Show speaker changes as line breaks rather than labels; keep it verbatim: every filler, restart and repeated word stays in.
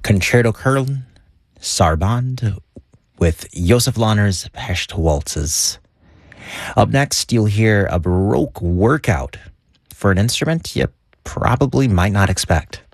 Concerto Köln, Sarband, with Josef Lahner's Pescht Waltzes. Up next, you'll hear a Baroque workout for an instrument you probably might not expect.